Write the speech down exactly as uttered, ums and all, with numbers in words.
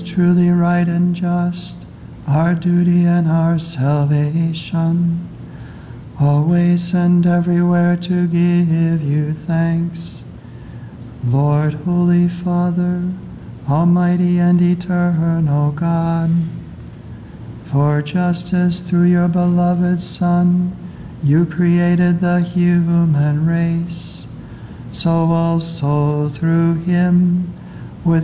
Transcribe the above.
truly right and just, our duty and our salvation, always and everywhere to give you thanks. Lord, Holy Father, Almighty and eternal God, for just as through your beloved Son you created the human race, so also through him